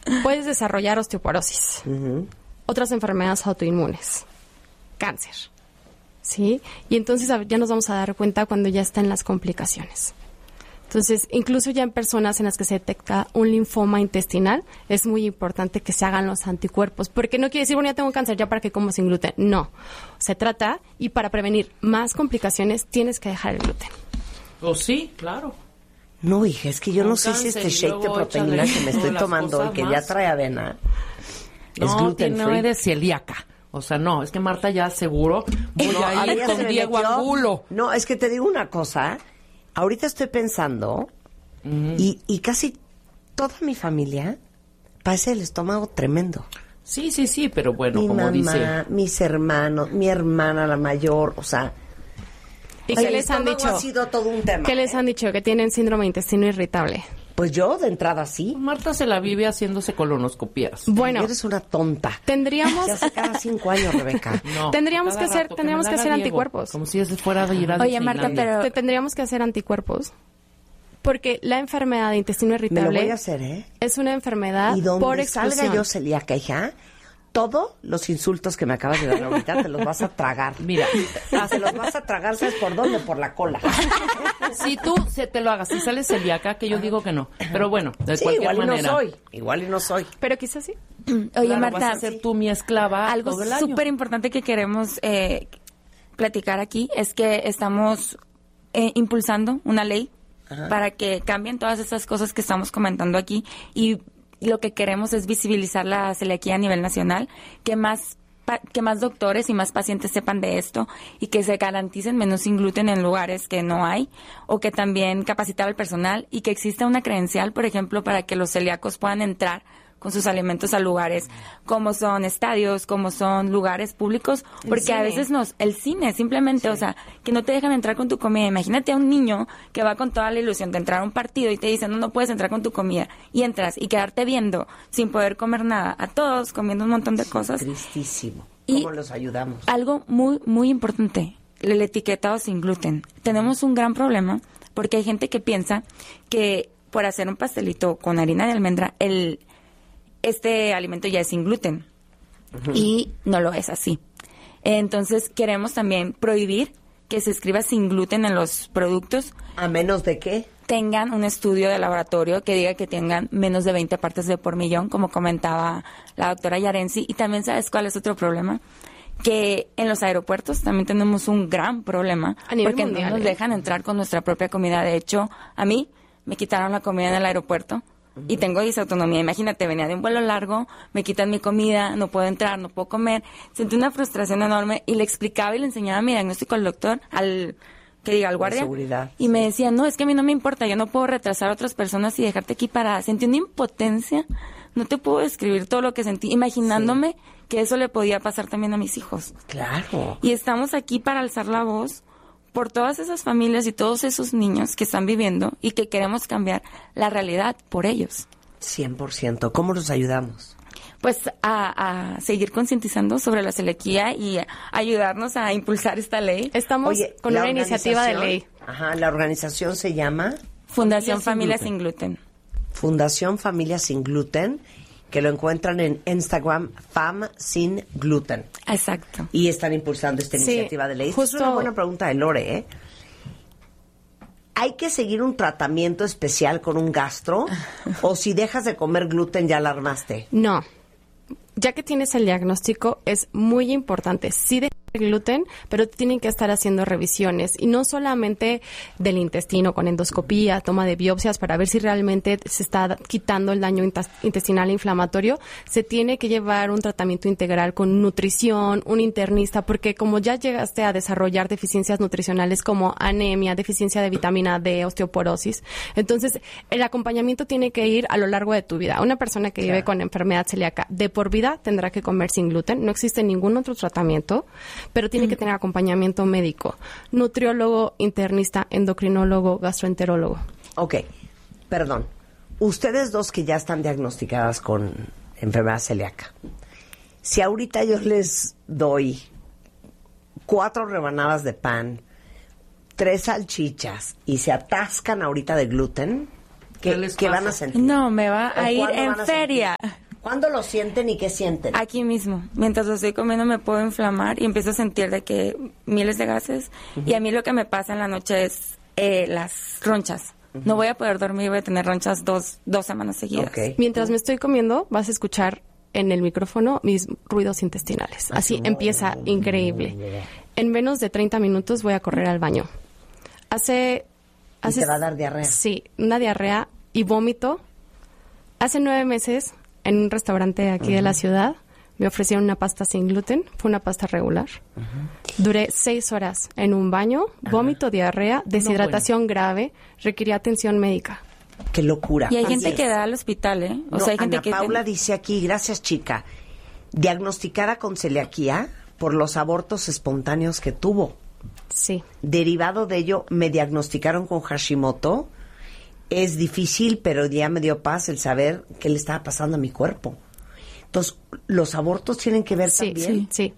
puedes desarrollar osteoporosis, otras enfermedades autoinmunes, cáncer, ¿sí? Y entonces ya nos vamos a dar cuenta cuando ya están las complicaciones. Entonces, incluso ya en personas en las que se detecta un linfoma intestinal, es muy importante que se hagan los anticuerpos, porque no quiere decir, bueno, ya tengo cáncer, ya para que como sin gluten. No, se trata, y para prevenir más complicaciones, tienes que dejar el gluten. Pues sí, claro. No, hija, es que yo Con no sé si cáncer, este y shake de luego proteína échale que me estoy todas las tomando cosas y que ya más. trae avena es No, gluten no free. eres celíaca. O sea, no, es que Marta ya seguro voy No, a mí ir ya con se me Diego metió. Angulo. No, es que te digo una cosa. Ahorita estoy pensando y casi toda mi familia parece el estómago tremendo. Sí, pero bueno, Mi como mamá, dice... mis hermanos, mi hermana, la mayor, o sea... ¿Y el qué les han estómago dicho? ha sido todo un tema. ¿Qué les han dicho? Que tienen síndrome de intestino irritable. Pues yo, de entrada, sí. Marta se la vive haciéndose colonoscopías. Bueno, Eres una tonta. tendríamos... Se hace cada 5 años, Rebeca. No, Tendríamos cada que hacer- rato tendríamos me que la hacer haga Diego, anticuerpos. Como si ese fuera de ir a Oye, Marta, Disneylandia. pero... Tendríamos que hacer anticuerpos, porque la enfermedad de intestino Me lo irritable voy a hacer, ¿eh? es una enfermedad Y donde por salga exclusión. yo celíaca, hija, todos los insultos que me acabas de dar ahorita te los vas a tragar. Mira, Se los vas a tragar, ¿sabes por dónde? Por la cola. si tú te lo hagas, si sales celíaca, que yo digo que no. Pero bueno, de Sí, cualquier igual manera. y no soy. Igual y no soy. Pero quizás sí. Oye, Claro, Marta, vas a ser tú mi esclava algo todo el año. súper importante que queremos platicar aquí es que estamos impulsando una ley para que cambien todas esas cosas que estamos comentando aquí, y lo que queremos es visibilizar la celiaquía a nivel nacional, que más doctores y más pacientes sepan de esto y que se garanticen menús sin gluten en lugares que no hay, o que también capacitar al personal y que exista una credencial, por ejemplo, para que los celíacos puedan entrar con sus alimentos a lugares como son estadios, como son lugares públicos, porque a veces el cine simplemente, o sea, que no te dejan entrar con tu comida. Imagínate a un niño que va con toda la ilusión de entrar a un partido y te dicen, no puedes entrar con tu comida, y entras y quedarte viendo sin poder comer nada, a todos comiendo un montón de cosas. Tristísimo. Y ¿Cómo los ayudamos? Algo muy, muy importante, el etiquetado sin gluten. Tenemos un gran problema porque hay gente que piensa que por hacer un pastelito con harina de almendra, este alimento ya es sin gluten. Y no lo es así. Entonces queremos también prohibir que se escriba sin gluten en los productos. ¿A menos de qué? Tengan un estudio de laboratorio que diga que tengan menos de 20 partes de por millón, como comentaba la doctora Yarensi. Y también, ¿sabes cuál es otro problema? Que en los aeropuertos también tenemos un gran problema, A nivel porque mundial, no nos dejan entrar con nuestra propia comida. De hecho, a mí me quitaron la comida en el aeropuerto y tengo disautonomía. Imagínate, venía de un vuelo largo, me quitan mi comida, no puedo entrar, no puedo comer. Sentí una frustración enorme y le explicaba y le enseñaba mi diagnóstico al doctor, al guardia. Seguridad, y me decía, no, es que a mí no me importa, yo no puedo retrasar a otras personas y dejarte aquí parada. Sentí una impotencia, no te puedo describir todo lo que sentí, imaginándome que eso le podía pasar también a mis hijos. Claro. Y estamos aquí para alzar la voz por todas esas familias y todos esos niños que están viviendo y que queremos cambiar la realidad por ellos. 100%. ¿Cómo los ayudamos? Pues a seguir concientizando sobre la celiaquía y ayudarnos a impulsar esta ley. Estamos Oye, con la una iniciativa de organización- ley. Ajá, la organización se llama Fundación Familia Familia Sin Gluten. Fundación Familia Sin Gluten, que lo encuentran en Instagram, Fam Sin Gluten. Exacto. Y están impulsando esta Sí, iniciativa de ley. Esta es justo- una buena pregunta de Lore, ¿eh? ¿Hay que seguir un tratamiento especial con un gastro? ¿O si dejas de comer gluten ya la armaste? No. Ya que tienes el diagnóstico, es muy importante. Sí dejar el gluten, pero tienen que estar haciendo revisiones. Y no solamente del intestino, con endoscopía, toma de biopsias para ver si realmente se está quitando el daño intestinal inflamatorio. Se tiene que llevar un tratamiento integral con nutrición, un internista, porque como ya llegaste a desarrollar deficiencias nutricionales como anemia, deficiencia de vitamina D, osteoporosis, entonces el acompañamiento tiene que ir a lo largo de tu vida. Una persona que vive con enfermedad celíaca de por vida tendrá que comer sin gluten. No existe ningún otro tratamiento, pero tiene que tener acompañamiento médico, nutriólogo, internista, endocrinólogo, gastroenterólogo. Ok, perdón. Ustedes dos que ya están diagnosticadas con enfermedad celíaca, si ahorita yo les doy 4 rebanadas de pan, 3 salchichas y se atascan ahorita de gluten, ¿Qué van a sentir? No, me va ¿O a ir cuándo en van a feria. ¿Cuándo lo sienten y qué sienten? Aquí mismo, mientras lo estoy comiendo me puedo inflamar y empiezo a sentir de que miles de gases. Y a mí lo que me pasa en la noche es las ronchas. No voy a poder dormir, voy a tener ronchas dos semanas seguidas. Ok. Mientras me estoy comiendo, vas a escuchar en el micrófono mis ruidos intestinales. Así empieza increíble. En menos de 30 minutos voy a correr al baño. ¿Y te va a dar diarrea? Sí, una diarrea y vómito. Hace 9 meses, en un restaurante aquí de la ciudad, me ofrecieron una pasta sin gluten. Fue una pasta regular. Duré 6 horas en un baño, vómito, diarrea, deshidratación grave, requería atención médica. ¡Qué locura! Y hay Así gente es. que da al hospital, ¿eh? O No, sea, hay gente Ana que... Paula dice aquí, gracias chica, diagnosticada con celiaquía por los abortos espontáneos que tuvo. Sí. Derivado de ello, me diagnosticaron con Hashimoto. Es difícil, pero ya me dio paz el saber qué le estaba pasando a mi cuerpo. Entonces, ¿los abortos tienen que ver Sí, también? sí.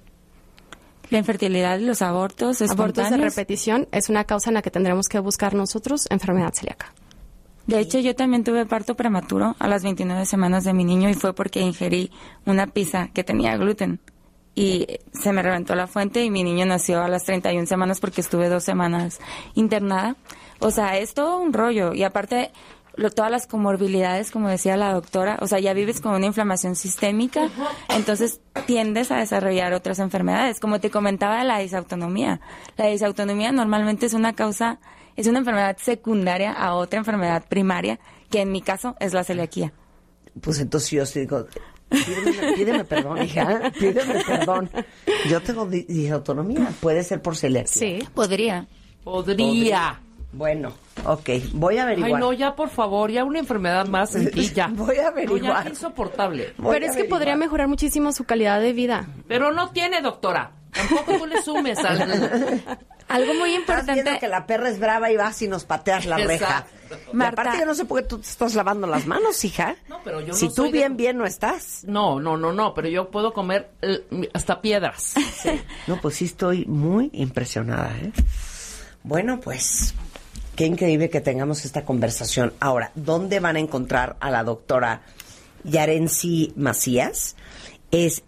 La infertilidad y los abortos Abortos de espontáneos. repetición es una causa en la que tendremos que buscar nosotros enfermedad celíaca. De hecho, yo también tuve parto prematuro a las 29 semanas de mi niño y fue porque ingerí una pizza que tenía gluten. Y se me reventó la fuente y mi niño nació a las 31 semanas porque estuve 2 semanas internada. O sea, es todo un rollo. Y aparte, todas las comorbilidades, como decía la doctora, o sea, ya vives con una inflamación sistémica, entonces tiendes a desarrollar otras enfermedades. Como te comentaba, la disautonomía. La disautonomía normalmente es una causa, es una enfermedad secundaria a otra enfermedad primaria, que en mi caso es la celiaquía. Pues entonces yo sí digo, pídeme perdón, hija, pídeme perdón. Yo tengo disautonomía, puede ser por celiaquía. Sí. Podría. Podría. Bueno, ok, voy a averiguar. Ay, no, ya por favor, ya una enfermedad más en ti, ya. Voy a averiguar. No, ya es insoportable. Voy Pero a es que averiguar. podría mejorar muchísimo su calidad de vida. Pero no tiene, doctora. Tampoco tú le sumes al... Algo muy Estás viendo importante. que la perra es brava y vas y nos pateas la reja. Exacto. Y Marta. aparte yo no sé por qué tú te estás lavando las manos, hija. No, pero yo si no tú soy de- bien no estás. No, pero yo puedo comer hasta piedras. No, pues sí estoy muy impresionada, ¿eh? Bueno, pues qué increíble que tengamos esta conversación. Ahora, ¿dónde van a encontrar a la doctora Yarensi Macías? Es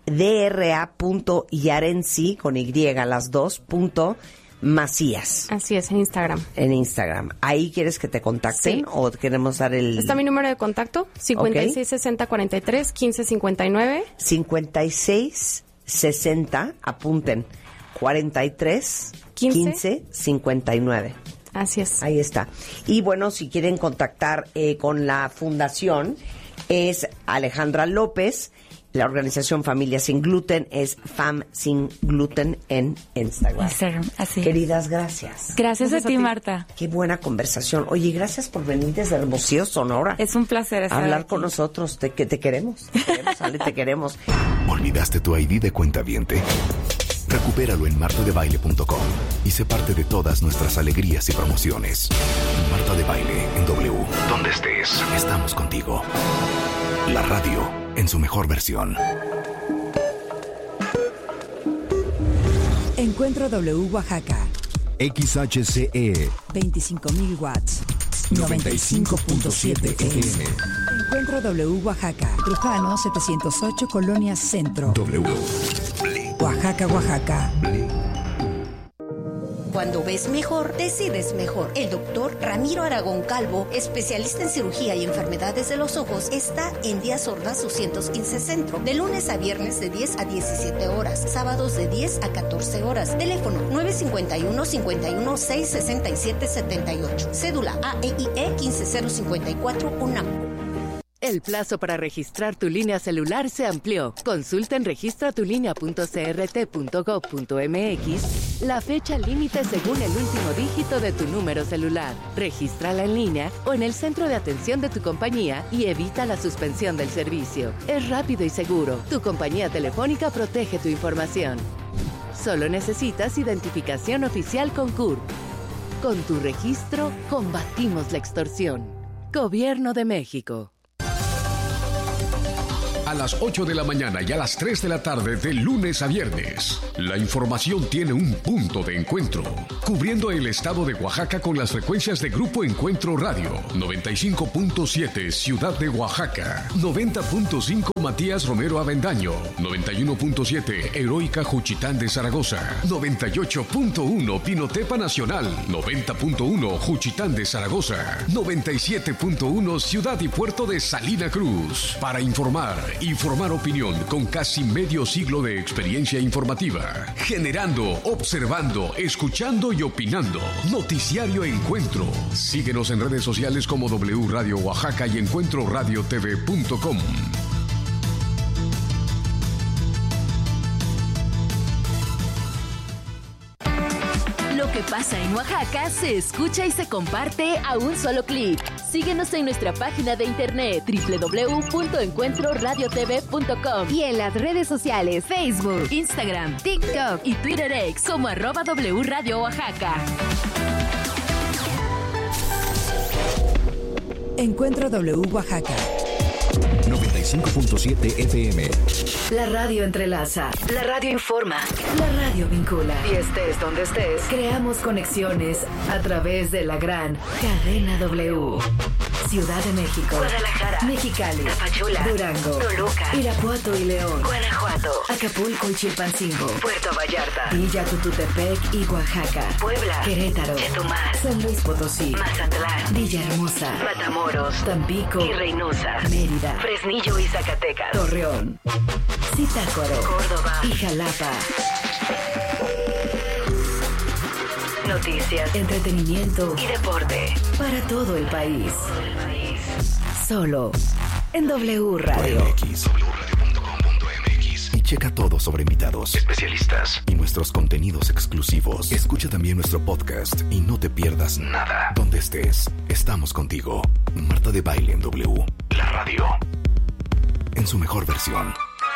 dra.yarensi, con Y, las dos, punto Macías, Así es, en Instagram. en Instagram. ¿Ahí quieres que te contacten Sí. o queremos dar el... Está mi número de contacto, 566043-1559. 5660, apunten, 43 15 59. Así es. Ahí está. Y bueno, si quieren contactar con la fundación, es Alejandra López. La organización Familia Sin Gluten es Fam Sin Gluten en Instagram. Instagram, así. Queridas, gracias. Gracias a ti, Marta. Qué buena conversación. Oye, gracias por venir desde Hermosillo, Sonora. Es un placer estar Hablar aquí. con nosotros. Te queremos. Te queremos, Ale, te queremos. ¿Olvidaste tu ID de cuentaviente? Recupéralo en martadebaile.com y sé parte de todas nuestras alegrías y promociones. Marta de Baile en W. Donde estés, estamos contigo. La radio en su mejor versión. Encuentro W Oaxaca, XHCE 25.000 watts, 95.7 FM. Encuentro W Oaxaca, Trujano 708, Colonia Centro, W. Oaxaca, Oaxaca. Cuando ves mejor, decides mejor. El doctor Ramiro Aragón Calvo, especialista en cirugía y enfermedades de los ojos, está en Díaz Ordaz 215 Centro, de lunes a viernes de 10 a 17 horas, sábados de 10 a 14 horas. Teléfono 951-51-667-78. Cédula AEIE 15054 UNAM. El plazo para registrar tu línea celular se amplió. Consulta en registratulinea.crt.gov.mx la fecha límite según el último dígito de tu número celular. Regístrala en línea o en el centro de atención de tu compañía y evita la suspensión del servicio. Es rápido y seguro. Tu compañía telefónica protege tu información. Solo necesitas identificación oficial con CURP. Con tu registro, combatimos la extorsión. Gobierno de México. a las 8 de la mañana y a las 3 de la tarde de lunes a viernes. La información tiene un punto de encuentro, cubriendo el estado de Oaxaca con las frecuencias de Grupo Encuentro Radio, 95.7 Ciudad de Oaxaca, 90.5 Matías Romero Avendaño, 91.7 Heroica Juchitán de Zaragoza, 98.1 Pinotepa Nacional, 90.1 Juchitán de Zaragoza, 97.1 Ciudad y Puerto de Salina Cruz. Para informar y formar opinión con casi medio siglo de experiencia informativa, generando, observando, escuchando y opinando. Noticiario Encuentro. Síguenos en redes sociales como W Radio Oaxaca y encuentroradiotv.com. Lo que pasa en Oaxaca se escucha y se comparte a un solo clic. Síguenos en nuestra página de internet www.encuentroradiotv.com y en las redes sociales Facebook, Instagram, TikTok y Twitter X como @W Radio Oaxaca. Encuentro W Oaxaca. 95.7 FM. La radio entrelaza, la radio informa, la radio vincula. Y estés donde estés, creamos conexiones a través de la gran cadena W. Ciudad de México, Guadalajara, Mexicali, Tapachula, Durango, Toluca, Irapuato y León, Guanajuato, Acapulco y Chilpancingo, Puerto Vallarta, Villa Tututepec y Oaxaca, Puebla, Querétaro, Chetumal, San Luis Potosí, Mazatlán, Villahermosa, Matamoros, Tampico y Reynosa, Mérida, Fresnillo y Zacatecas, Torreón, Zitácuaro, Córdoba y Jalapa. Noticias, entretenimiento y deporte para todo el país. Solo en W Radio. wradio.com.mx y checa todo sobre invitados, especialistas y nuestros contenidos exclusivos. Escucha también nuestro podcast y no te pierdas nada. Donde estés, estamos contigo. Marta de Baile en W, la radio, en su mejor versión.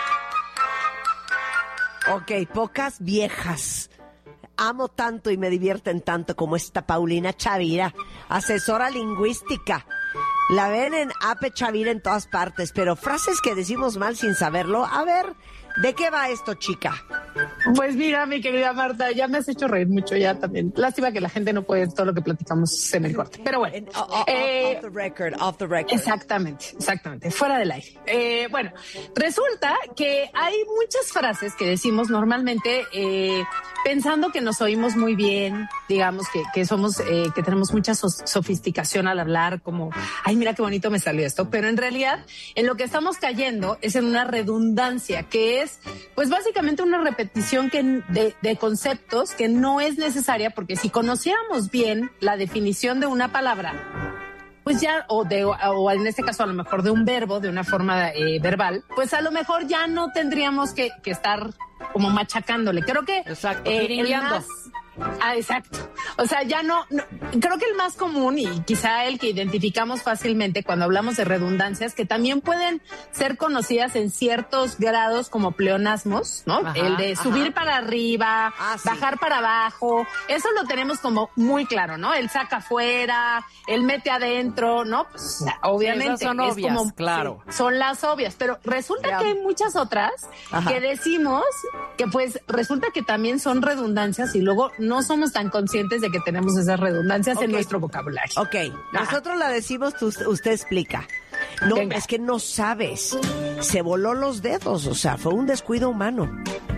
Ok, pocas viejas amo tanto y me divierten tanto como esta Paulina Chavira, asesora lingüística. La ven en Ape Chavira en todas partes, pero frases que decimos mal sin saberlo. A ver, ¿de qué va esto, chica? Pues mira, mi querida Marta, ya me has hecho reír mucho ya también. Lástima que la gente no puede todo lo que platicamos en el corte. Pero bueno. Off the record. Exactamente. Fuera del aire. Bueno, resulta que hay muchas frases que decimos normalmente pensando que nos oímos muy bien, digamos que somos, que tenemos mucha sofisticación al hablar, como, ay, mira qué bonito me salió esto. Pero en realidad, en lo que estamos cayendo es en una redundancia, que es, pues básicamente una repetición de conceptos que no es necesaria, porque si conociéramos bien la definición de una palabra, pues ya, o en este caso a lo mejor de un verbo, de una forma verbal, pues a lo mejor ya no tendríamos que estar como machacándole. Creo que exacto, exacto. O sea, ya no, creo que el más común y quizá el que identificamos fácilmente cuando hablamos de redundancias, que también pueden ser conocidas en ciertos grados como pleonasmos, ¿no? Ajá, el de subir para arriba, bajar para abajo, eso lo tenemos como muy claro, ¿no? El saca afuera, el mete adentro, ¿no? Pues obviamente. Sí, son obvias, como, claro. Sí, son las obvias, pero resulta que hay muchas otras que decimos que pues resulta que también son redundancias y luego no somos tan conscientes de que tenemos esas redundancias en nuestro vocabulario. Ok, nosotros la decimos, usted explica. No, venga. Es que no sabes. Se voló los dedos, o sea, fue un descuido humano.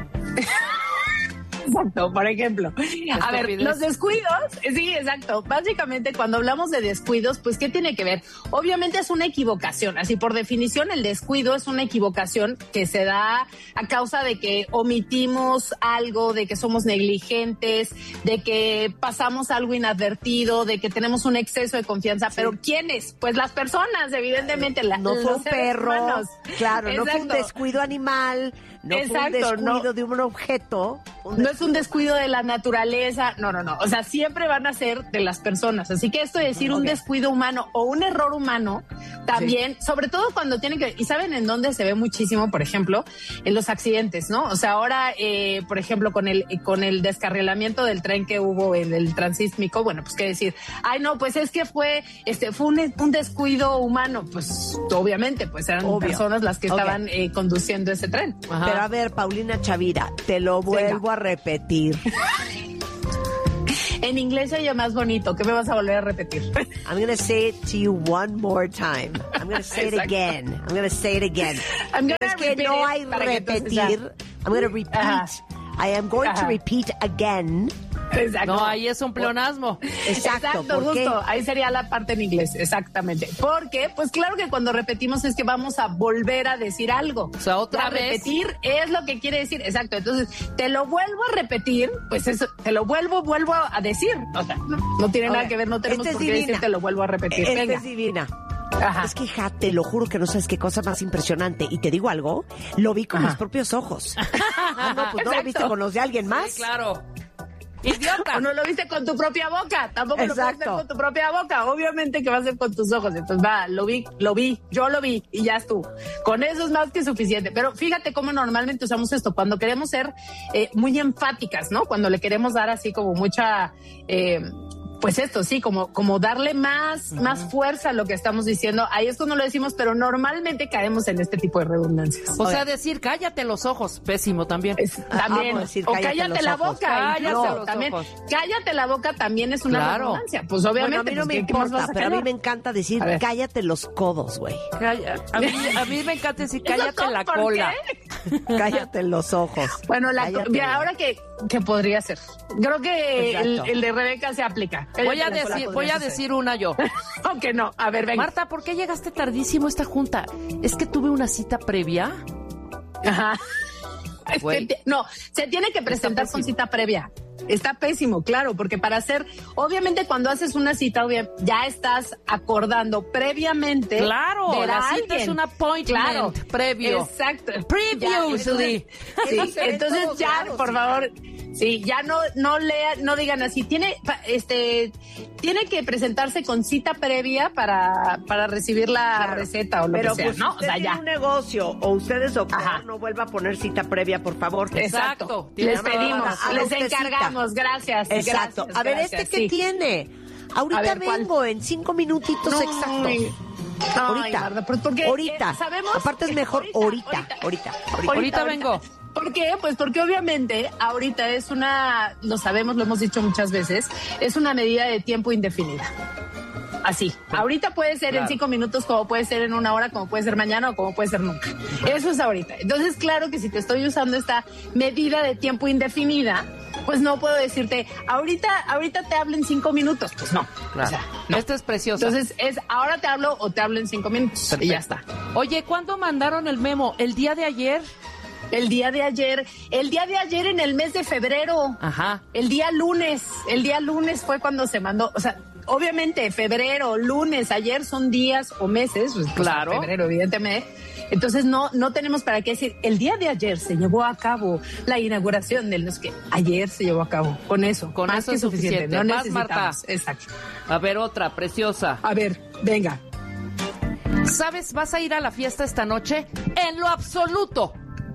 Exacto, por ejemplo. A ver, los descuidos, sí, exacto. Básicamente, cuando hablamos de descuidos, pues, ¿qué tiene que ver? Obviamente es una equivocación. Así, por definición, el descuido es una equivocación que se da a causa de que omitimos algo, de que somos negligentes, de que pasamos algo inadvertido, de que tenemos un exceso de confianza. Sí. Pero ¿quiénes? Pues las personas, evidentemente. No fue un perro, humanos. Claro, exacto. No fue un descuido animal, no fue un descuido de un objeto. no es un descuido de la naturaleza, no. O sea, siempre van a ser de las personas. Así que esto de decir un descuido humano o un error humano, también, sobre todo cuando tienen que, y saben en dónde se ve muchísimo, por ejemplo, en los accidentes, ¿no? O sea, ahora, por ejemplo, con el descarrilamiento del tren que hubo en el transísmico, bueno, pues qué decir, ay no, pues es que fue un descuido humano, pues obviamente, pues eran personas las que estaban conduciendo ese tren. Ajá. Pero a ver, Paulina Chavira, te lo vuelvo a repetir. En inglés oye más bonito. ¿Qué me vas a volver a repetir? I'm going to say it to you one more time. I'm going to say it again. I'm going to say it again. Es que no hay repetir. I'm going to repeat. I am going to repeat again. Exacto. No, ahí es un pleonasmo. Exacto, justo. Ahí sería la parte en inglés, exactamente. Porque, pues claro que cuando repetimos es que vamos a volver a decir algo. O sea, otra vez. Repetir es lo que quiere decir, exacto. Entonces, te lo vuelvo a repetir, pues eso, te lo vuelvo a decir. O sea, no tiene nada que ver, no tenemos por qué decir, te lo vuelvo a repetir. Venga. Es divina. Ajá. Es que, hija, te lo juro que no sabes qué cosa más impresionante. Y te digo algo, lo vi con mis propios ojos. No, pues no lo viste con los de alguien más. Sí, claro. Idiota. O no lo viste con tu propia boca. Tampoco lo puedes hacer con tu propia boca. Obviamente que va a ser con tus ojos. Entonces lo vi, yo lo vi y ya estuvo. Con eso es más que suficiente. Pero fíjate cómo normalmente usamos esto cuando queremos ser muy enfáticas, ¿no? Cuando le queremos dar así como mucha... pues esto, sí, como darle más fuerza a lo que estamos diciendo. Ahí esto no lo decimos, pero normalmente caemos en este tipo de redundancias. O sea, decir cállate los ojos, pésimo también. También. Decir, o cállate la boca. Cállate la boca también es una redundancia. Pues obviamente. Bueno, a mí no me importa, pero a mí me encanta decir cállate los codos, güey. A mí me encanta decir cállate la cola. Cállate los ojos. Bueno, ahora que podría ser. Creo que el de Rebeca se aplica. Voy a decir una yo. Aunque no. A ver, venga. Marta, ¿por qué llegaste tardísimo a esta junta? ¿Es que tuve una cita previa? Ajá. No, se tiene que presentar con cita previa. Está pésimo, claro, porque obviamente cuando haces una cita, ya estás acordando previamente. Claro, la cita es un appointment previo. Exacto. Previously. Entonces ya, por favor, sí, ya no digan así. Tiene que presentarse con cita previa para recibir la receta o lo que sea, pues, ¿no? O sea, ya. Un negocio o ustedes doctor, no vuelva a poner cita previa, por favor. Exacto. Les pedimos, les encargamos. Gracias. Exacto. Gracias, a ver, ¿qué tiene? Ahorita vengo en 5 minutitos exactos. Ahorita. Ahorita. ¿Sabemos? Aparte es mejor ahorita vengo. ¿Por qué? Pues porque obviamente ahorita lo sabemos, lo hemos dicho muchas veces, es una medida de tiempo indefinida. Así. Ahorita puede ser en 5 minutos, como puede ser en 1 hora, como puede ser mañana o como puede ser nunca. Eso es ahorita. Entonces, claro que si te estoy usando esta medida de tiempo indefinida, pues no puedo decirte, ahorita te hablo en 5 minutos. Pues no. Claro. O sea, no. Esto es precioso. Entonces, ahora te hablo o te hablo en 5 minutos. Perfecto. Y ya está. Oye, ¿cuándo mandaron el memo? ¿El día de ayer? El día de ayer en el mes de febrero. Ajá. El día lunes fue cuando se mandó, o sea, obviamente febrero, lunes, ayer son días o meses, pues, claro. Febrero, evidentemente. Entonces no tenemos para qué decir, el día de ayer se llevó a cabo la inauguración del que ayer se llevó a cabo. Con eso es suficiente. No más, Marta. Exacto. A ver, otra, preciosa. A ver, venga. ¿Sabes? ¿Vas a ir a la fiesta esta noche? En lo absoluto.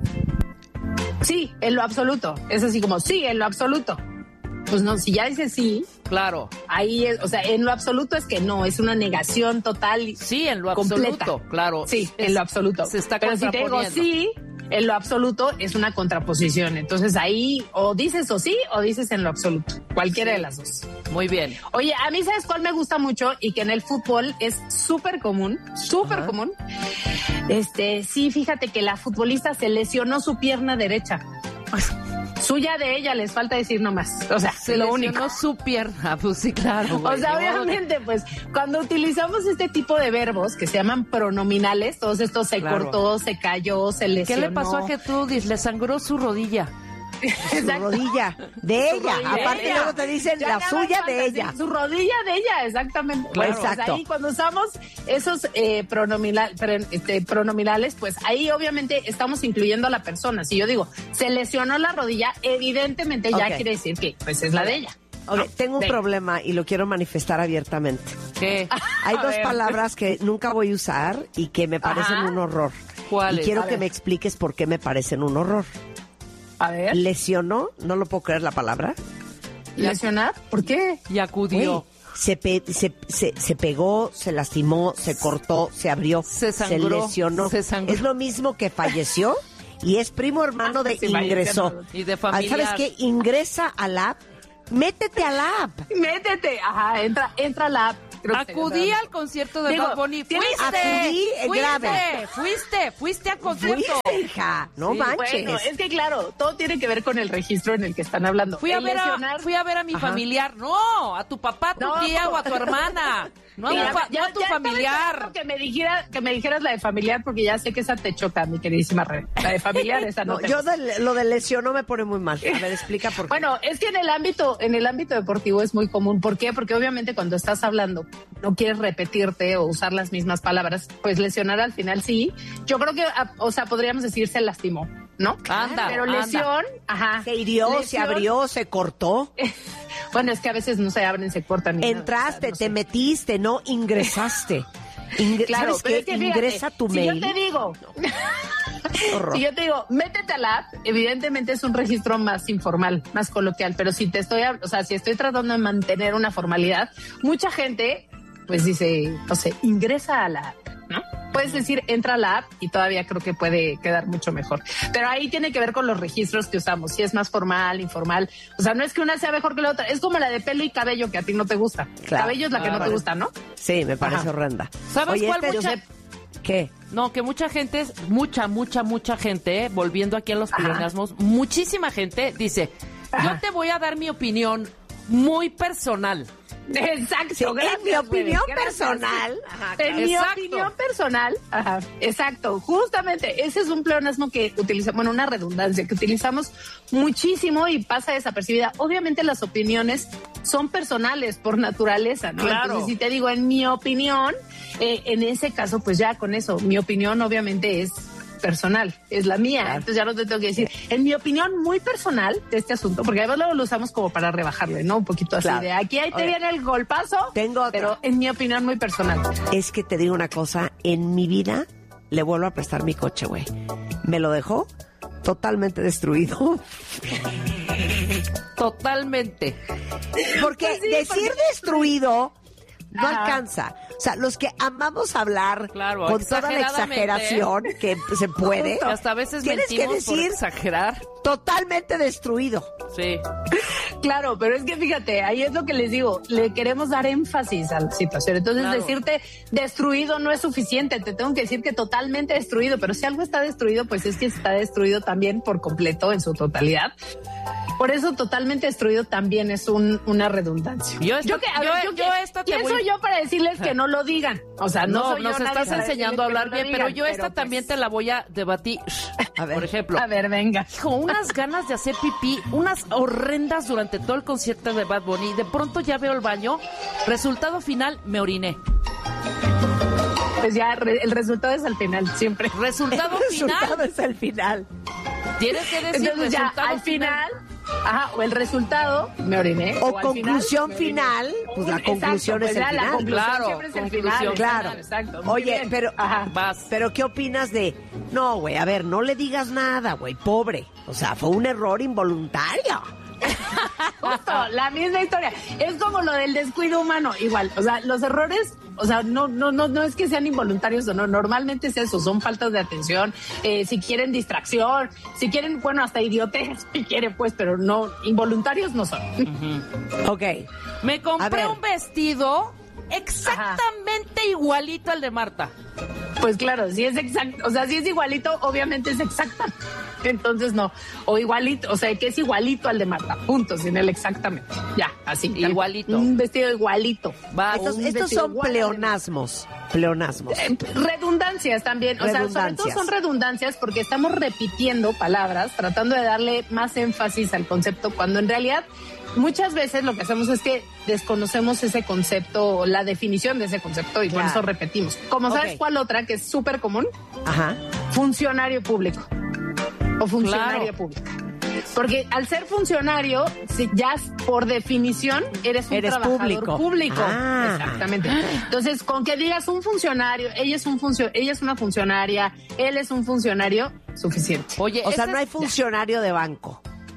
Sí, en lo absoluto. Es así como, sí, en lo absoluto. Pues no, si ya dice sí. Claro. Ahí es, o sea, en lo absoluto es que no, es una negación total. Sí, en lo completa. absoluto, claro. Sí, en lo absoluto. Se está Pero si te digo sí, en lo absoluto es una contraposición. Entonces ahí o dices o sí o dices en lo absoluto. Cualquiera de las dos. Muy bien. Oye, a mí, ¿sabes cuál me gusta mucho? Y que en el fútbol es súper común, común. Sí, fíjate que la futbolista se lesionó su pierna derecha. Suya de ella, les falta decir nomás. O sea, se lo lesionó único. Su pierna, pues sí, claro. O sea, obviamente, pues, cuando utilizamos este tipo de verbos que se llaman pronominales, todos estos se cortó, se cayó, se lesionó. ¿Qué le pasó a Gertrudis? Le sangró su rodilla. Su rodilla. De ella. Aparte luego te dicen Ya la nada suya más, de ella. sí, su rodilla de ella, exactamente. Claro. Pues Exacto. ahí cuando usamos esos pronominales, pues ahí obviamente estamos incluyendo a la persona. Si yo digo, se lesionó la rodilla, evidentemente ya Ok. quiere decir que pues es la de ella. Ok, ¿no? tengo un De- problema y lo quiero manifestar abiertamente. ¿Qué? Hay A dos ver. palabras que nunca voy a usar y que me parecen Ajá. un horror. ¿Cuáles? Y quiero A que ver. me expliques por qué me parecen un horror. A ver, Lesionó, no lo puedo creer la palabra. lesionar, ¿por qué? Y acudió. Güey, se pegó, se lastimó, se cortó, se abrió, Se sangró, lesionó. se sangró. Es lo mismo que falleció y es primo hermano de Sí, ingresó. falleció. Y de Ah, familiar. ¿sabes qué? Ingresa a la app, métete a la app. Métete, ajá, entra a la app. Creo que Acudí sería- al concierto de Digo, Bad Bunny. tienes- Acudí, grave. Fuiste al concierto. Fuiste, hija, no Sí. manches. Bueno, es que claro, todo tiene que ver con el registro en el que están hablando. Fui a El ver lesionar- a mi familiar. No, a tu papá, tu No. tía o a tu hermana. No, Mira, no a tu estaba familiar. esperando que me dijeras la de familiar, porque ya sé que esa te choca, mi queridísima Rebe. La de familiar, esa no, No, te yo gusta. lo de lesión no me pone muy mal. A ver, explica por qué. Bueno, es que en el ámbito deportivo es muy común. ¿Por qué? Porque obviamente cuando estás hablando no quieres repetirte o usar las mismas palabras, pues lesionar al final sí. Yo creo que, o sea, podríamos decir se lastimó, ¿no? Anda, Pero anda. lesión, ajá. Se hirió, se Lesión, abrió, se cortó. Bueno, es que a veces no se abren, se cortan. ni nada, Entraste, o sea, no te sé. metiste, no ingresaste. Claro, ¿Sabes pero qué? es que fíjate, Ingresa tu si mail. yo te digo, Horror. si yo te digo, métete a la app, evidentemente es un registro más informal, más coloquial, pero si si estoy tratando de mantener una formalidad, mucha gente pues dice, no sé, ingresa a la app, ¿no? Puedes decir, entra a la app y todavía creo que puede quedar mucho mejor. Pero ahí tiene que ver con los registros que usamos, si es más formal, informal. O sea, no es que una sea mejor que la otra, es como la de pelo y cabello que a ti no te gusta. Claro. Cabello es la que no te gusta, ¿no? Sí, me parece Ajá. horrenda. ¿Sabes Oye, cuál yo sé- ¿Qué? No, que mucha gente, mucha gente, volviendo aquí a los pleonasmos, muchísima gente dice, yo te voy a dar mi opinión muy personal. Exacto. Sí, en gracias, mi opinión Rebe, gracias. personal. En mi Exacto. opinión personal, ajá, exacto, justamente, ese es un pleonasmo que utilizamos, bueno, una redundancia que utilizamos muchísimo y pasa desapercibida. Obviamente las opiniones son personales por naturaleza, ¿no? Claro. Entonces, si te digo, en mi opinión, en ese caso, pues ya con eso, mi opinión obviamente es personal, es la mía, Claro. entonces ya no te tengo que decir, en mi opinión muy personal de este asunto, porque además luego lo usamos como para rebajarle, ¿no? Un poquito así Claro. de aquí ahí te Oye, viene el golpazo, tengo otra. pero en mi opinión muy personal. Es que te digo una cosa, en mi vida le vuelvo a prestar mi coche, güey. Me lo dejó totalmente destruido. Totalmente. Porque Pues sí, decir porque- destruido no Ajá. alcanza. O sea, los que amamos hablar Claro, con toda la exageradamente. exageración que se puede, Que hasta a veces tienes que mentimos por decir exagerar. totalmente destruido. Sí. Claro, pero es que fíjate, ahí es lo que les digo, le queremos dar énfasis a la situación. Entonces Claro. decirte destruido no es suficiente, te tengo que decir que totalmente destruido, pero si algo está destruido, pues es que está destruido también por completo en su totalidad. Por eso totalmente destruido también es una redundancia. Yo esta te ¿quién voy- soy yo para decirles que no lo digan? O sea, no, No, soy yo nos nadie estás para enseñando a decirles hablar que no bien, lo pero digan, yo esta pero, también pues, te la voy a debatir. A ver. Por ejemplo, A ver, venga. hijo, unas ganas de hacer pipí, unas horrendas durante todo el concierto de Bad Bunny. Y de pronto ya veo el baño. Resultado final, me oriné. Pues ya, el resultado es al final, siempre. Resultado El resultado final. es el final. Tienes que decir Entonces ya resultado al final, ajá, o el resultado, me oriné. O al conclusión me oriné. final, pues la Exacto, conclusión pues es el ya, final. La conclusión Claro, siempre es el conclusión. final. Claro. Exacto. Muy Oye, bien. pero Ajá. vas. pero ¿qué opinas de? No, güey, a ver, no le digas nada, güey, pobre. O sea, fue un error involuntario. Justo, la misma historia. Es como lo del descuido humano, igual. O sea, los errores, o sea, no es que sean involuntarios o no. Normalmente es eso, son faltas de atención. Si quieren distracción, si quieren, bueno, hasta idiotez, si quieren, pues, pero no, involuntarios no son. Ok. Me A compré ver. un vestido exactamente igualito al de Marta. Pues claro, si es exacto, o sea, si es igualito, obviamente es exacta. Entonces no, o igualito, o sea, que es igualito al de Marta, punto, sin él exactamente. Ya, así. Igualito. Un vestido igualito. Estos son pleonasmos. Redundancias también, o sea, sobre todo son redundancias porque estamos repitiendo palabras, tratando de darle más énfasis al concepto, cuando en realidad muchas veces lo que hacemos es que desconocemos ese concepto o la definición de ese concepto y por eso repetimos. Como sabes cuál otra que es súper común, funcionario público o funcionaria pública. Porque al ser funcionario, ya por definición eres un trabajador público. Exactamente. Entonces, con que digas un funcionario, ella es una funcionaria, él es un funcionario, suficiente. Oye, o sea, no hay funcionario de banco.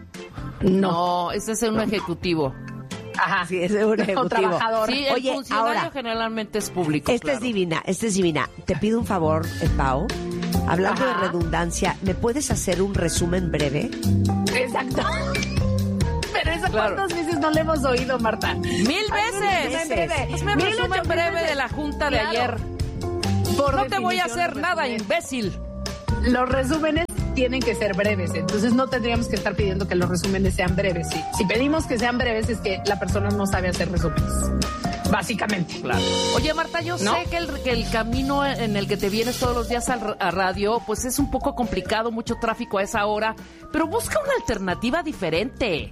No, ese es un ejecutivo. Ajá, sí, ese es un ejecutivo. Trabajador. Sí, el funcionario ahora, generalmente es público. Esta es divina. Te pido un favor, Pau. Hablando de redundancia, ¿me puedes hacer un resumen breve? Exacto. Pero eso ¿cuántas veces no le hemos oído, Marta? 1000 veces. Hazme un resumen breve de la junta de ayer. No te voy a hacer nada, imbécil. Los resúmenes tienen que ser breves, entonces no tendríamos que estar pidiendo que los resúmenes sean breves. Sí. Si pedimos que sean breves es que la persona no sabe hacer resúmenes. Básicamente. Claro. Oye, Marta, yo sé que el camino en el que te vienes todos los días a radio, pues es un poco complicado, mucho tráfico a esa hora, pero busca una alternativa diferente.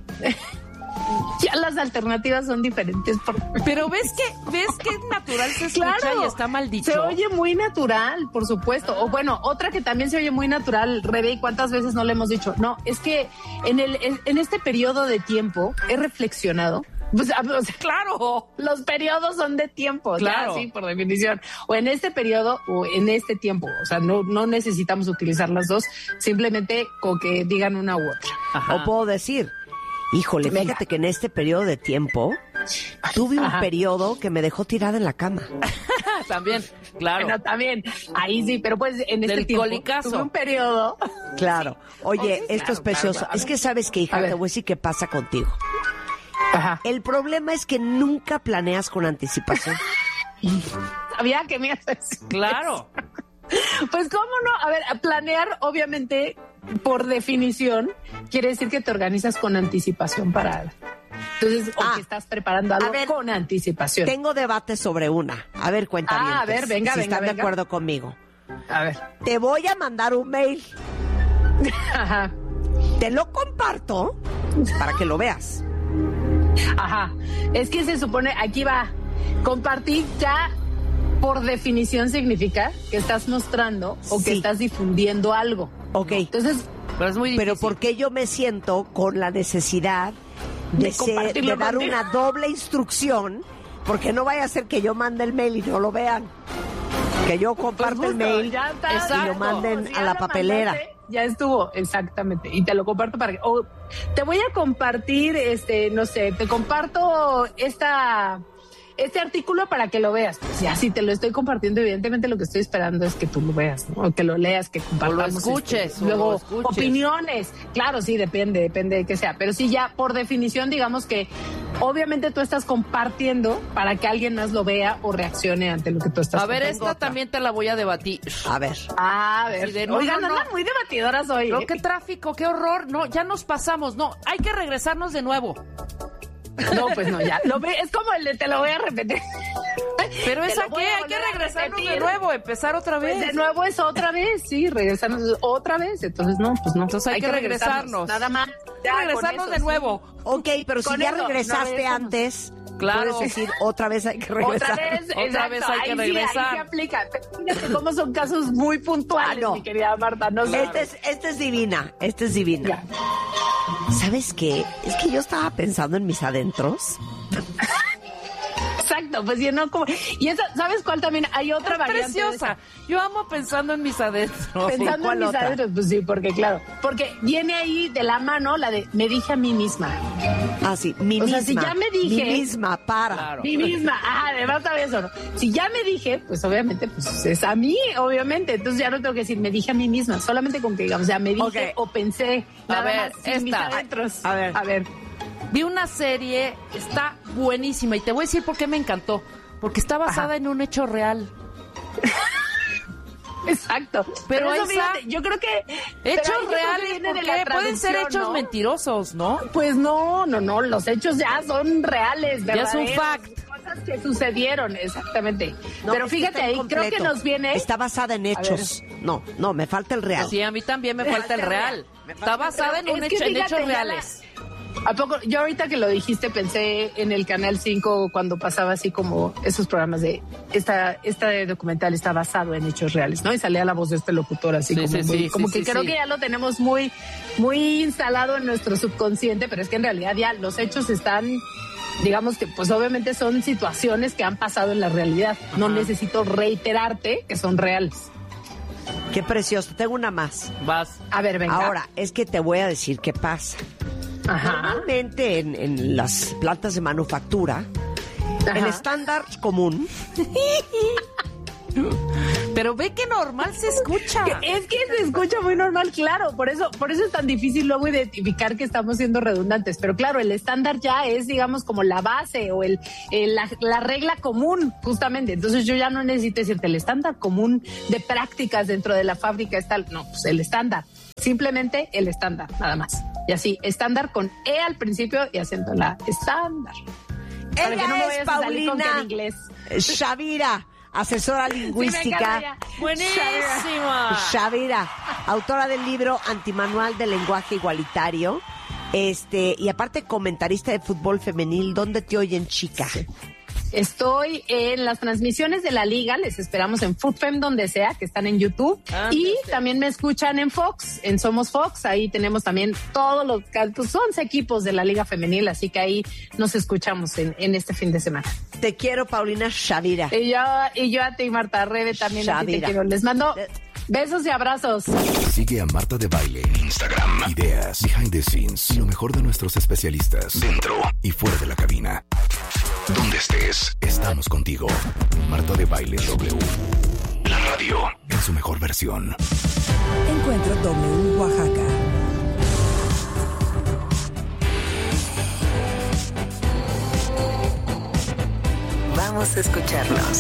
Ya las alternativas son diferentes. Pero ves que natural se escucha y está mal dicho. Se oye muy natural, por supuesto. O bueno, otra que también se oye muy natural, Rebe, ¿y cuántas veces no le hemos dicho? No, es que en este periodo de tiempo he reflexionado. Pues, o sea, claro, los periodos son de tiempo, claro, sí, por definición. O en este periodo o en este tiempo. O sea, no necesitamos utilizar las dos, simplemente con que digan una u otra. Ajá. O puedo decir, híjole, fíjate que en este periodo de tiempo tuve un periodo que me dejó tirada en la cama. También, claro. Bueno, también, ahí sí, pero pues en este tiempo tuve un periodo. Claro. Oye, esto es precioso. Claro. Es que sabes que, hija, te voy a decir qué pasa contigo. Ajá. El problema es que nunca planeas con anticipación. Sabía que me ibas a decir. Claro. Pues cómo no, a ver, planear obviamente por definición quiere decir que te organizas con anticipación para algo. Entonces, o que estás preparando algo con anticipación. Tengo debate sobre una. A ver, cuéntame. A ver, venga, si venga. están de acuerdo conmigo. A ver. Te voy a mandar un mail. Ajá. Te lo comparto para que lo veas. Ajá. Es que se supone, aquí va, compartir ya por definición significa que estás mostrando o que estás difundiendo algo. Ok. Entonces, pero es muy difícil. Pero ¿por qué yo me siento con la necesidad de dar una doble instrucción? Porque no vaya a ser que yo mande el mail y no lo vean. Que yo comparto el mail y lo manden a la papelera. Mandaste, ya estuvo, exactamente. Y te lo comparto para que... O te voy a compartir, no sé, te comparto este artículo para que lo veas. Pues ya, si te lo estoy compartiendo, evidentemente lo que estoy esperando es que tú lo veas, ¿no? O que lo leas, que compartamos. O lo escuches. Luego, lo escuches. Opiniones. Claro, sí, depende de qué sea. Pero sí, ya por definición, digamos que obviamente tú estás compartiendo para que alguien más lo vea o reaccione ante lo que tú estás haciendo. A ver, esta también te la voy a debatir. A ver. Oigan, andan muy debatidoras hoy. No, qué tráfico, qué horror. No, ya nos pasamos. No, hay que regresarnos de nuevo. No, pues no, ya. Es como el de te lo voy a repetir. Pero ¿esa qué? Hay que regresarnos de nuevo, empezar otra vez. Pues de nuevo es otra vez, sí, regresarnos otra vez. Entonces, no, pues no. Entonces hay que regresarnos. Nada más. Ya, regresarnos de nuevo. Ok, pero si ya regresaste antes, claro, puedes decir otra vez hay que regresar. Otra vez hay que regresar. Ahí se aplica. Pero fíjate cómo son casos muy puntuales, mi querida Marta. No Esta es divina, esta es divina. Ya. ¿Sabes qué? Es que yo estaba pensando en mis adentros. Exacto, pues yo no como... Y esa, ¿sabes cuál también? Hay otra variante. Preciosa. Yo amo pensando en mis adentros. Pensando en mis adentros, pues sí, porque claro. Porque viene ahí de la mano la de me dije a mí misma. Ah, sí, mi misma. O sea, si ya me dije... Mi misma, para. Claro. Mi misma. Además también eso, ¿no? Si ya me dije, pues obviamente, pues es a mí, obviamente. Entonces ya no tengo que decir me dije a mí misma. Solamente con que digamos, ya me dije o pensé. A ver, mis adentros. A ver. Vi una serie, está buenísima y te voy a decir por qué me encantó. Porque está basada en un hecho real. Exacto. Pero eso, esa... fíjate, yo creo que... Hechos reales, viene de ¿por qué? la Pueden ser traducción, hechos ¿no? mentirosos, ¿no? Pues no, los hechos ya son reales, Ya es un verdaderos, fact. cosas que sucedieron, exactamente. No, pero es que fíjate, está ahí creo incompleto. que nos viene... Está basada en hechos. No, me falta el real. Sí, a mí también me falta el real. Está basada en, Es que en fíjate, hechos ya reales. ¿A poco? Yo ahorita que lo dijiste pensé en el Canal 5 cuando pasaba así como esos programas de este documental está basado en hechos reales, ¿no? Y salía la voz de este locutor así como que creo que ya lo tenemos muy instalado en nuestro subconsciente, pero es que en realidad ya los hechos están, digamos que pues obviamente son situaciones que han pasado en la realidad. Ajá. No necesito reiterarte que son reales. Qué precioso. Tengo una más. Vas. A ver, venga. Ahora, es que te voy a decir qué pasa. Ajá. Normalmente en las plantas de manufactura, ajá, el estándar común... Pero ve que normal se escucha. Es que se escucha muy normal, claro. Por eso es tan difícil luego identificar que estamos siendo redundantes. Pero claro, el estándar ya es, digamos, como la base o la regla común, justamente. Entonces yo ya no necesito decirte el estándar común de prácticas dentro de la fábrica es tal. No, pues el estándar. Simplemente el estándar, nada más. Y así, estándar con E al principio y acento en la estándar. Ella para que no me vayas es a salir con que en Paulina inglés. Shavira, asesora lingüística. Sí, buenísima. Shavira, autora del libro Antimanual del lenguaje igualitario. Y aparte comentarista de fútbol femenil. ¿Dónde te oyen, chica? Sí. Estoy en las transmisiones de la liga, les esperamos en FoodFem donde sea, que están en YouTube. Y también me escuchan en Fox, en Somos Fox, ahí tenemos también todos los 11 equipos de la liga femenil, así que ahí nos escuchamos en este fin de semana. Te quiero, Paulina Shavira. Y yo a ti, Marta Rebe, también a ti te quiero. Les mando besos y abrazos. Sigue a Marta de Baile en Instagram. Ideas, behind the scenes y lo mejor de nuestros especialistas dentro y fuera de la cabina. Donde estés, estamos contigo. Marta de Baile W. La radio en su mejor versión. Encuentro W Oaxaca. Vamos a escucharnos.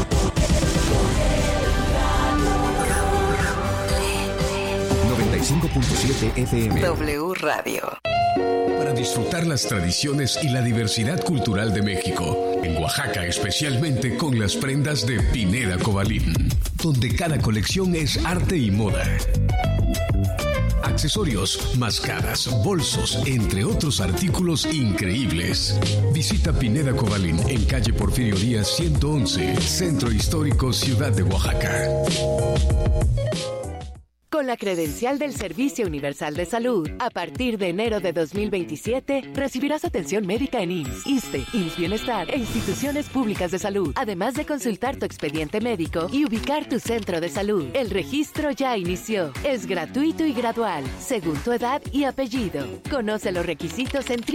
FM. W Radio. Para disfrutar las tradiciones y la diversidad cultural de México, en Oaxaca especialmente con las prendas de Pineda Cobalín, donde cada colección es arte y moda. Accesorios, máscaras, bolsos, entre otros artículos increíbles. Visita Pineda Cobalín en calle Porfirio Díaz 111, Centro Histórico, Ciudad de Oaxaca. Con la credencial del Servicio Universal de Salud, a partir de enero de 2027, recibirás atención médica en IMSS, ISSSTE, IMSS Bienestar e instituciones públicas de salud, además de consultar tu expediente médico y ubicar tu centro de salud. El registro ya inició. Es gratuito y gradual, según tu edad y apellido. Conoce los requisitos en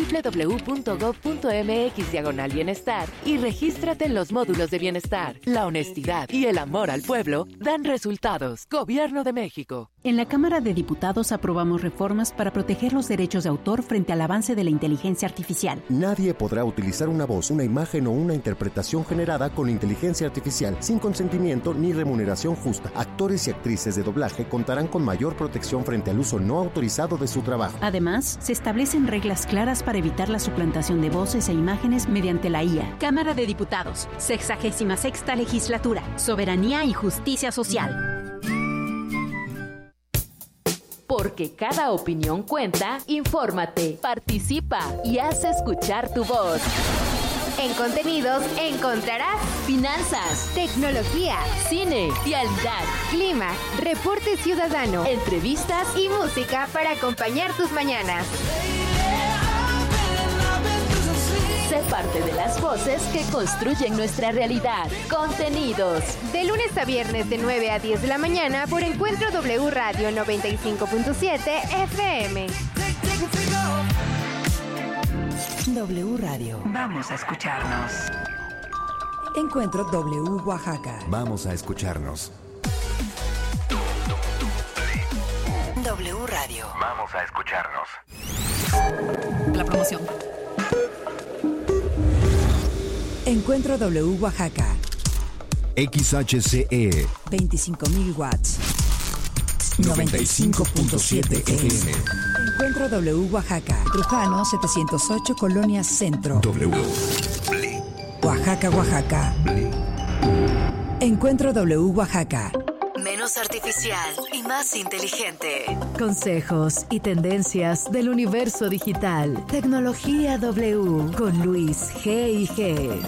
www.gov.mx/bienestar y regístrate en los módulos de bienestar. La honestidad y el amor al pueblo dan resultados. Gobierno de México. En la Cámara de Diputados aprobamos reformas para proteger los derechos de autor frente al avance de la inteligencia artificial. Nadie podrá utilizar una voz, una imagen o una interpretación generada con inteligencia artificial sin consentimiento ni remuneración justa. Actores y actrices de doblaje contarán con mayor protección frente al uso no autorizado de su trabajo. Además, se establecen reglas claras para evitar la suplantación de voces e imágenes mediante la IA. Cámara de Diputados, 66ª Legislatura, Soberanía y Justicia Social. Porque cada opinión cuenta, infórmate, participa y haz escuchar tu voz. En contenidos encontrarás finanzas, tecnología, cine, vialidad, clima, reporte ciudadano, entrevistas y música para acompañar tus mañanas. Sé parte de las voces que construyen nuestra realidad. Contenidos. De lunes a viernes de 9 a 10 de la mañana por Encuentro W Radio 95.7 FM. W Radio. Vamos a escucharnos. Encuentro W Oaxaca. Vamos a escucharnos. W Radio. Vamos a escucharnos. La promoción. Encuentro W Oaxaca. XHCE 25.000 watts. 95.7 FM. Encuentro W Oaxaca. Trujano 708 Colonia Centro. W. Oaxaca, Oaxaca. Encuentro W Oaxaca. Menos artificial y más inteligente. Consejos y tendencias del universo digital. Tecnología W con Luis G&G.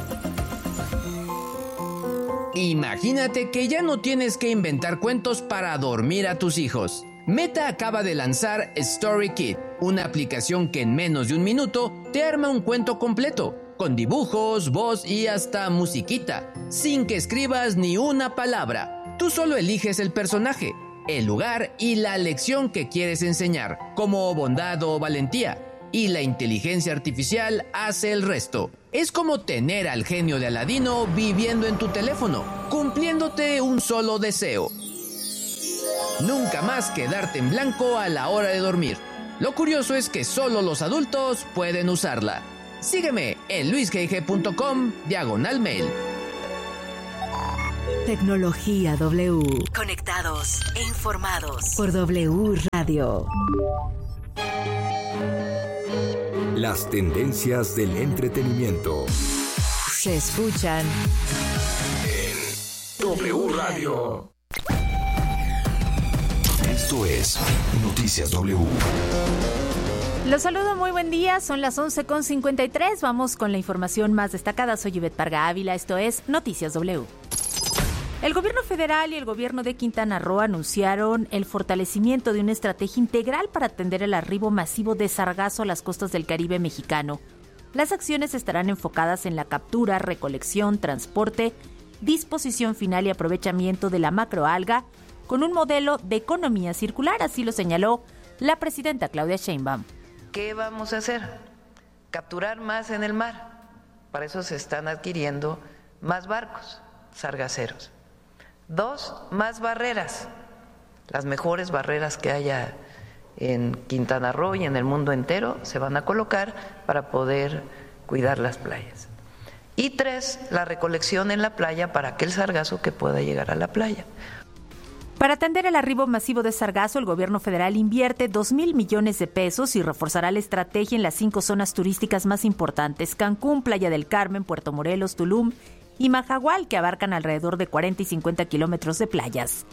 Imagínate que ya no tienes que inventar cuentos para dormir a tus hijos. Meta acaba de lanzar StoryKit, una aplicación que en menos de un minuto te arma un cuento completo, con dibujos, voz y hasta musiquita, sin que escribas ni una palabra. Tú solo eliges el personaje, el lugar y la lección que quieres enseñar, como bondad o valentía, y la inteligencia artificial hace el resto. Es como tener al genio de Aladino viviendo en tu teléfono, cumpliéndote un solo deseo. Nunca más quedarte en blanco a la hora de dormir. Lo curioso es que solo los adultos pueden usarla. Sígueme en luisgg.com/mail. Tecnología W. Conectados e informados por W Radio. Las tendencias del entretenimiento se escuchan en W Radio. Esto es Noticias W. Los saludo, muy buen día, son las 11:53, vamos con la información más destacada. Soy Ivette Parga Ávila, esto es Noticias W. El gobierno federal y el gobierno de Quintana Roo anunciaron el fortalecimiento de una estrategia integral para atender el arribo masivo de sargazo a las costas del Caribe mexicano. Las acciones estarán enfocadas en la captura, recolección, transporte, disposición final y aprovechamiento de la macroalga con un modelo de economía circular, así lo señaló la presidenta Claudia Sheinbaum. ¿Qué vamos a hacer? Capturar más en el mar. Para eso se están adquiriendo más barcos sargaceros. 2, más barreras, las mejores barreras que haya en Quintana Roo y en el mundo entero se van a colocar para poder cuidar las playas. Y 3, la recolección en la playa para aquel sargazo que pueda llegar a la playa. Para atender el arribo masivo de sargazo, el gobierno federal invierte 2,000 millones de pesos y reforzará la estrategia en las 5 zonas turísticas más importantes: Cancún, Playa del Carmen, Puerto Morelos, Tulum y Majahual, que abarcan alrededor de 40 y 50 kilómetros de playas.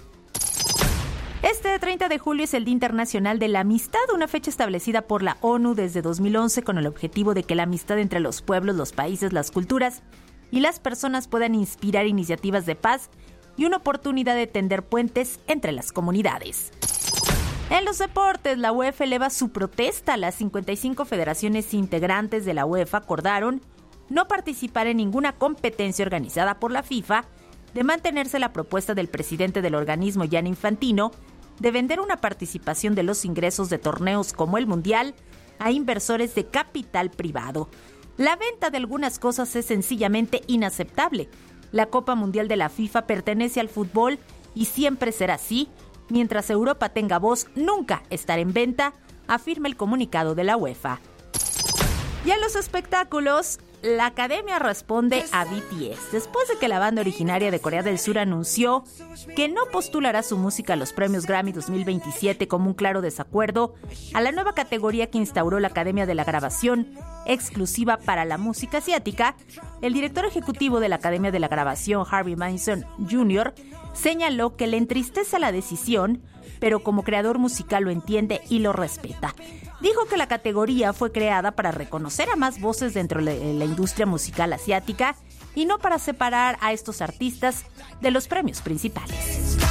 Este 30 de julio es el Día Internacional de la Amistad, una fecha establecida por la ONU desde 2011 con el objetivo de que la amistad entre los pueblos, los países, las culturas y las personas puedan inspirar iniciativas de paz y una oportunidad de tender puentes entre las comunidades. En los deportes, la UEFA eleva su protesta. Las 55 federaciones integrantes de la UEFA acordaron no participar en ninguna competencia organizada por la FIFA, de mantenerse la propuesta del presidente del organismo, Gianni Infantino, de vender una participación de los ingresos de torneos como el Mundial a inversores de capital privado. La venta de algunas cosas es sencillamente inaceptable. La Copa Mundial de la FIFA pertenece al fútbol y siempre será así. Mientras Europa tenga voz, nunca estará en venta, afirma el comunicado de la UEFA. Y en los espectáculos, la academia responde a BTS. Después de que la banda originaria de Corea del Sur anunció que no postulará su música a los premios Grammy 2027 como un claro desacuerdo a la nueva categoría que instauró la Academia de la Grabación, exclusiva para la música asiática, el director ejecutivo de la Academia de la Grabación, Harvey Mason Jr., señaló que le entristece la decisión, pero como creador musical lo entiende y lo respeta. Dijo que la categoría fue creada para reconocer a más voces dentro de la industria musical asiática y no para separar a estos artistas de los premios principales.